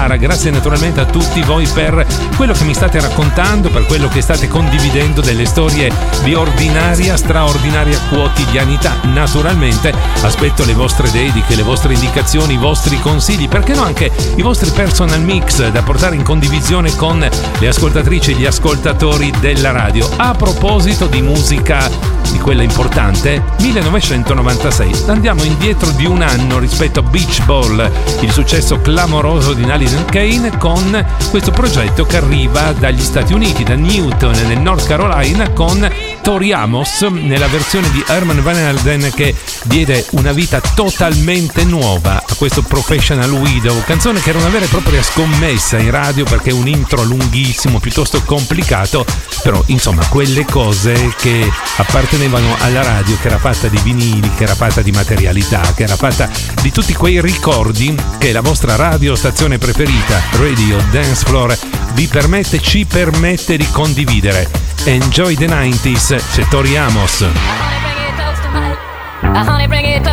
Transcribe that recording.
Sara, grazie naturalmente a tutti voi per quello che mi state raccontando, per quello che state condividendo delle storie di ordinaria, straordinaria quotidianità. Naturalmente aspetto le vostre dediche, le vostre indicazioni, i vostri consigli, perché no anche i vostri personal mix da portare in condivisione con le ascoltatrici e gli ascoltatori della radio. A proposito di musica, di quella importante, 1996, andiamo indietro di un anno rispetto a Beach Ball, il successo clamoroso di Alison Kane, con questo progetto che arriva dagli Stati Uniti, da Newton nel North Carolina, con Tori Amos nella versione di Herman Van Helden, che diede una vita totalmente nuova a questo Professional Widow, canzone che era una vera e propria scommessa in radio perché è un intro lunghissimo, piuttosto complicato, però insomma quelle cose che appartenevano alla radio, che era fatta di vinili, che era fatta di materialità, che era fatta di tutti quei ricordi che la vostra radiostazione preferita, Radio Dance Floor, ci permette di condividere. Enjoy the 90s, c'è Tori Amos.